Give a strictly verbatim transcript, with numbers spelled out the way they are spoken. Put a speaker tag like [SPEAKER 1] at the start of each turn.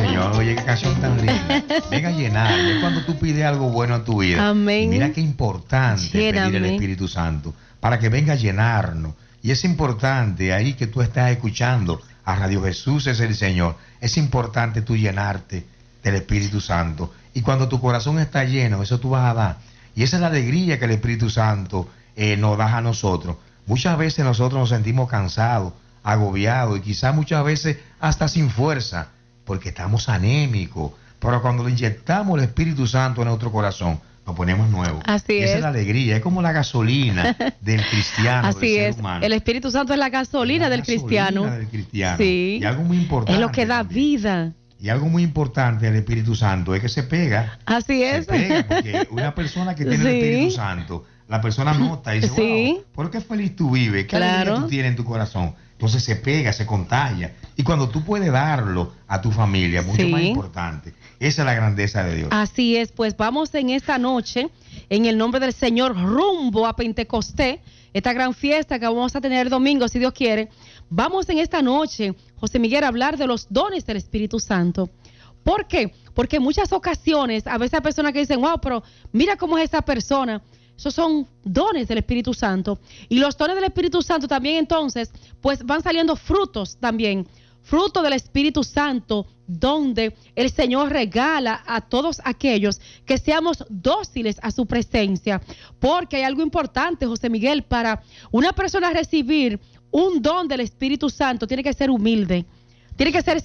[SPEAKER 1] Señor. Oye, qué canción tan linda. Venga a llenar. Es cuando tú pides algo bueno en tu vida.
[SPEAKER 2] Amén.
[SPEAKER 1] Y mira qué importante
[SPEAKER 2] Lléname.
[SPEAKER 1] pedir el Espíritu Santo para que venga a llenarnos. Y es importante ahí que tú estás escuchando a Radio Jesús es el Señor. Es importante tú llenarte del Espíritu Santo. Y cuando tu corazón está lleno, eso tú vas a dar. Y esa es la alegría que el Espíritu Santo eh, nos da a nosotros. Muchas veces nosotros nos sentimos cansados, agobiados y quizás muchas veces hasta sin fuerza, porque estamos anémicos. Pero cuando le inyectamos el Espíritu Santo en nuestro corazón, nos ponemos nuevos.
[SPEAKER 2] Así
[SPEAKER 1] y esa
[SPEAKER 2] es.
[SPEAKER 1] es la alegría, es como la gasolina del cristiano,
[SPEAKER 2] Así
[SPEAKER 1] del ser
[SPEAKER 2] es.
[SPEAKER 1] humano.
[SPEAKER 2] El Espíritu Santo es la gasolina,
[SPEAKER 1] La
[SPEAKER 2] del,
[SPEAKER 1] gasolina
[SPEAKER 2] cristiano.
[SPEAKER 1] del cristiano.
[SPEAKER 2] Sí.
[SPEAKER 1] Y algo muy importante.
[SPEAKER 2] Es lo que da
[SPEAKER 1] también.
[SPEAKER 2] vida.
[SPEAKER 1] Y algo muy importante del Espíritu Santo es que se pega.
[SPEAKER 2] Así es.
[SPEAKER 1] Se pega, porque una persona que tiene
[SPEAKER 2] Sí.
[SPEAKER 1] el Espíritu Santo, la persona nota y dice,
[SPEAKER 2] Sí.
[SPEAKER 1] wow, ¿por qué feliz tú vives? ¿Qué
[SPEAKER 2] Claro.
[SPEAKER 1] alegría tú tienes en tu corazón? Entonces se pega, se contagia. Y cuando tú puedes darlo a tu familia, mucho
[SPEAKER 2] Sí.
[SPEAKER 1] más importante. Esa es la grandeza de Dios.
[SPEAKER 2] Así es, pues vamos en esta noche, en el nombre del Señor, rumbo a Pentecostés, esta gran fiesta que vamos a tener el domingo, si Dios quiere. Vamos en esta noche, José Miguel, a hablar de los dones del Espíritu Santo. ¿Por qué? Porque en muchas ocasiones, a veces hay personas que dicen, wow, pero mira cómo es esa persona. Esos son dones del Espíritu Santo. Y los dones del Espíritu Santo también entonces, pues van saliendo frutos también. Fruto del Espíritu Santo, donde el Señor regala a todos aquellos que seamos dóciles a su presencia. Porque hay algo importante, José Miguel, para una persona recibir un don del Espíritu Santo, tiene que ser humilde. Tiene que ser